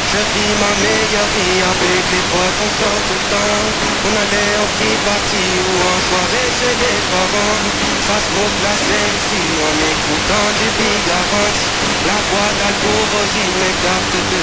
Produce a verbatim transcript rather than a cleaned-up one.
Je vis ma meilleure vie avec les potes, on sort tout le temps. On allait en free party ou en soirée chez les parents. Ça smoke la sensi en écoutant du Bigarance. La voix d'Alborosi m'écarte de